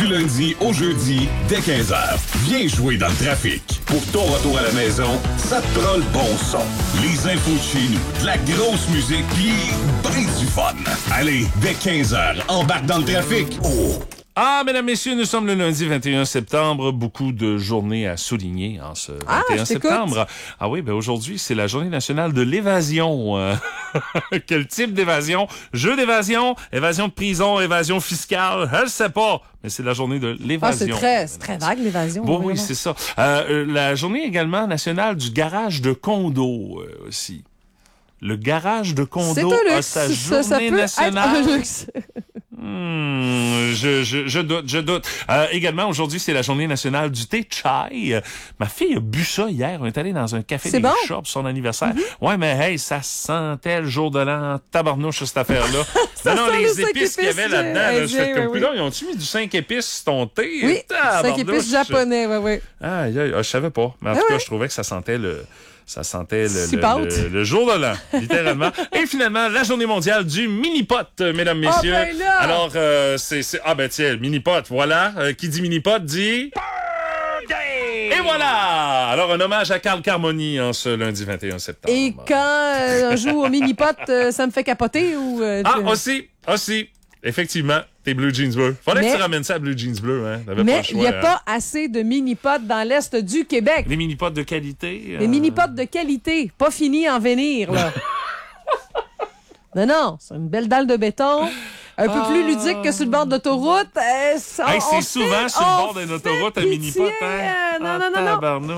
Du lundi au jeudi, dès 15h. Viens jouer dans le trafic. Pour ton retour à la maison, ça te prend le bon son. Les infos de chez nous, de la grosse musique, pis ben du fun. Allez, dès 15h, embarque dans le trafic. Oh! Ah, mesdames, messieurs, nous sommes le lundi 21 septembre. Beaucoup de journées à souligner en ce 21 septembre. Ah oui, ben aujourd'hui, c'est la journée nationale de l'évasion. Quel type d'évasion? Jeu d'évasion, évasion de prison, évasion fiscale, je sais pas. Mais c'est la journée de l'évasion. C'est très vague, l'évasion. Bon, oui, c'est ça. La journée également nationale du garage de condo aussi. Le garage de condo a sa journée nationale. Je doute. Également, aujourd'hui, c'est la journée nationale du thé chai. Ma fille a bu ça hier. On est allé dans un café des Chops pour son anniversaire. Ouais, mais hey, ça sentait le jour de l'an. Tabarnouche, cette affaire-là. non, les épices qu'il y avait là-dedans. Je fais comme plus là, ils ont-tu mis du 5 épices sur ton thé? Oui, 5 épices japonais, oui. Ah, je savais pas. Mais en tout cas, je trouvais que ça sentait le jour de l'an, littéralement. Et finalement, la journée mondiale du mini-pot, mesdames, messieurs. Ben là! Alors, ah ben tiens, mini-pot, voilà. Qui dit mini-pot dit... Et voilà! Alors, un hommage à Carl Carmoni en ce lundi 21 septembre. Et quand on joue au mini-pot, ça me fait capoter ou... Aussi. Effectivement, tes blue jeans bleus. Faudrait que tu ramènes ça à blue jeans bleus, hein. Mais il n'y a pas assez de mini-pots dans l'Est du Québec. Des mini-pots de qualité. Des mini-pots de qualité. Pas fini en venir, là. Non, c'est une belle dalle de béton. Un peu plus ludique que sur le bord de l'autoroute. C'est souvent sur le bord d'une autoroute, un mini-pot, hein? Non.